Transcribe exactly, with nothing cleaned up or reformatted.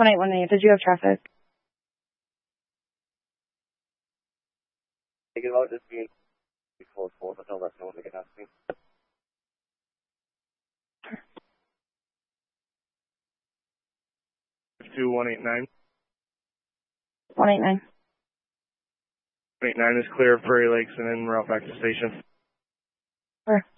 one eight one eight. Did you have traffic? Thinking about this being before four, but no, that's not what they get asking. Two one eight nine. One eight nine. One eight nine is clear of Prairie Lakes and then route back to station. Sure.